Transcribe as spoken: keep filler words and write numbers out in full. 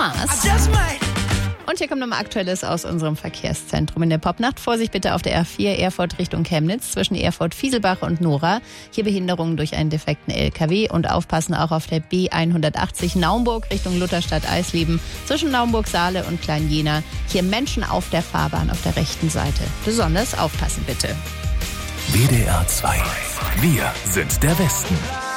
Thomas. Und hier kommt nochmal Aktuelles aus unserem Verkehrszentrum in der Popnacht. Vorsicht bitte auf der R vier Erfurt Richtung Chemnitz zwischen Erfurt-Fieselbach und Nora. Hier Behinderungen durch einen defekten L K W und aufpassen auch auf der B hundertachtzig Naumburg Richtung Lutherstadt-Eisleben zwischen Naumburg-Saale und Klein-Jena. Hier Menschen auf der Fahrbahn auf der rechten Seite. Besonders aufpassen bitte. W D R zwei. Wir sind der Westen.